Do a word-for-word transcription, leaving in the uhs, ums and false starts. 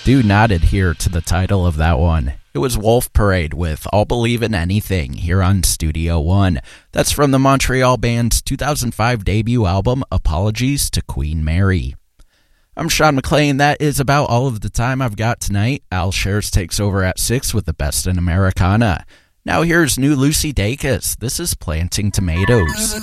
Do not adhere to the title of that one. It was Wolf Parade with I'll Believe in Anything here on Studio One. That's from the Montreal band's two thousand five debut album, Apologies to Queen Mary. I'm Sean McLean. That is about all of the time I've got tonight. Al Shares takes over at six with the best in Americana. Now here's new Lucy Dacus. This is Planting Tomatoes.